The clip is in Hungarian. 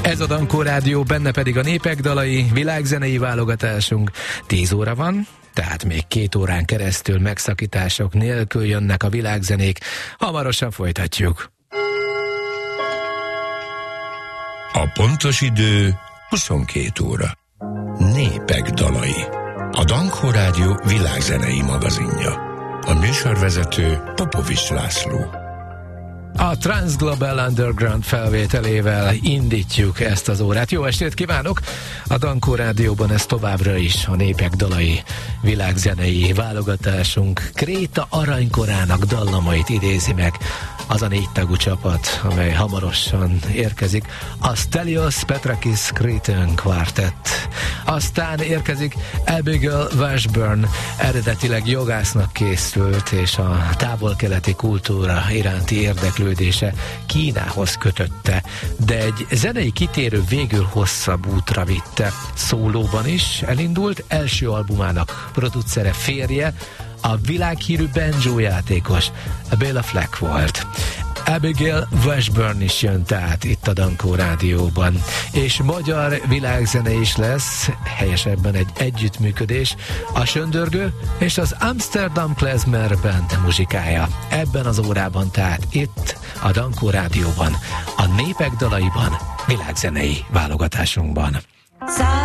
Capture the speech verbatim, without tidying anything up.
Ez a Dankó Rádió, benne pedig a népek dalai, világzenei válogatásunk. tíz óra van, tehát még két órán keresztül megszakítások nélkül jönnek a világzenék. Hamarosan folytatjuk. A pontos idő huszonkét óra. Népek dalai. A Dankó Rádió világzenei magazinja. A műsorvezető Popovics László. A Transglobal Underground felvételével indítjuk ezt az órát. Jó estét kívánok! A Dankó Rádióban ez továbbra is a népek dalai, világzenei válogatásunk. Kréta aranykorának dallamait idézi meg az a négy tagú csapat, amely hamarosan érkezik. A Stelios Petrakis Cretan Quartet. Aztán érkezik Abigail Washburn, eredetileg jogásznak készült, és a távol-keleti kultúra iránti érdeklődése Kínához kötötte, de egy zenei kitérő végül hosszabb útra vitte. Szólóban is elindult, első albumának producere férje, a világhírű banjo játékos Béla Fleck volt. Abigail Washburn is jön tehát itt a Dankó Rádióban, és magyar világzene is lesz, helyesebben egy együttműködés, a Söndörgő és az Amsterdam Klezmer Band muzsikája. Ebben az órában tehát itt a Dankó Rádióban, a népek dalaiban, világzenei válogatásunkban.